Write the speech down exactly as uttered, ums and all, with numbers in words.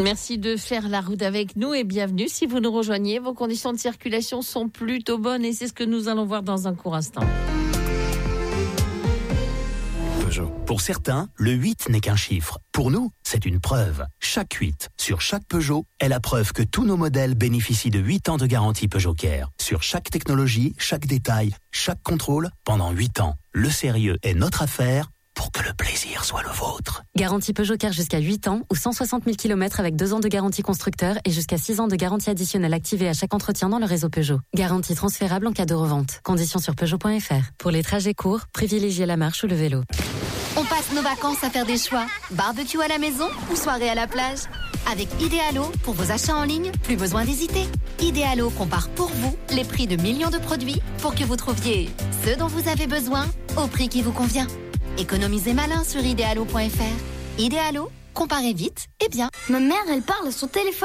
Merci de faire la route avec nous et bienvenue. Si vous nous rejoignez, vos conditions de circulation sont plutôt bonnes et c'est ce que nous allons voir dans un court instant. Peugeot. Pour certains, le huit n'est qu'un chiffre. Pour nous, c'est une preuve. Chaque huit sur chaque Peugeot est la preuve que tous nos modèles bénéficient de huit ans de garantie Peugeot Care. Sur chaque technologie, chaque détail, chaque contrôle, pendant huit ans. Le sérieux est notre affaire pour que le plaisir soit le vôtre. Garantie Peugeot Care jusqu'à huit ans ou cent soixante mille kilomètres avec deux ans de garantie constructeur et jusqu'à six ans de garantie additionnelle activée à chaque entretien dans le réseau Peugeot. Garantie transférable en cas de revente. Conditions sur Peugeot point F R. Pour les trajets courts, privilégiez la marche ou le vélo. On passe nos vacances à faire des choix. Barbecue à la maison ou soirée à la plage. Avec Idealo, pour vos achats en ligne, plus besoin d'hésiter. Idealo compare pour vous les prix de millions de produits pour que vous trouviez ce dont vous avez besoin au prix qui vous convient. Économisez malin sur idealo point F R. Idealo, comparez vite et bien. Ma mère, elle parle à son téléphone.